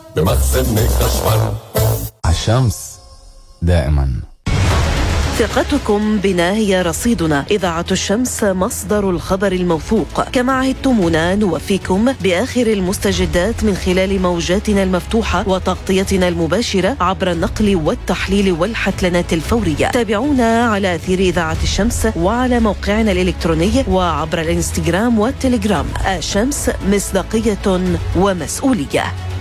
بمخزن خشبان. الشمس دائما. ثقتكم بنا هي رصيدنا. إذاعة الشمس مصدر الخبر الموثوق. كما عهدتمونا نوفيكم بآخر المستجدات من خلال موجاتنا المفتوحة وتغطيتنا المباشرة عبر النقل والتحليل والحتلنات الفورية. تابعونا على أثير إذاعة الشمس وعلى موقعنا الإلكتروني وعبر الإنستغرام والتليجرام. الشمس مصداقية ومسؤولية.